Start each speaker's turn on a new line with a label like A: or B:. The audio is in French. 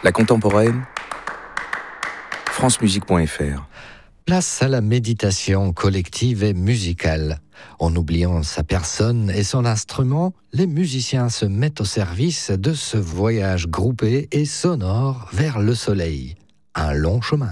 A: La contemporaine, francemusique.fr.
B: Place à la méditation collective et musicale. En oubliant sa personne et son instrument, les musiciens se mettent au service de ce voyage groupé et sonore vers le soleil. Un long chemin.